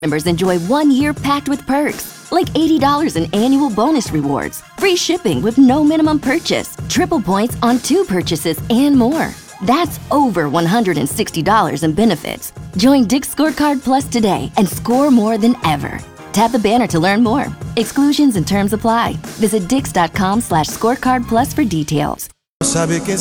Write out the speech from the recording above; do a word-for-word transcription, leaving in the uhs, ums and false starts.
Members enjoy one year packed with perks, like eighty dollars in annual bonus rewards, free shipping with no minimum purchase, triple points on two purchases, and more. That's over one hundred sixty dollars in benefits. Join Dick's Scorecard Plus today and score more than ever. Tap the banner to learn more. Exclusions and terms apply. Visit dix dot com slash scorecard plus for details. Sabe que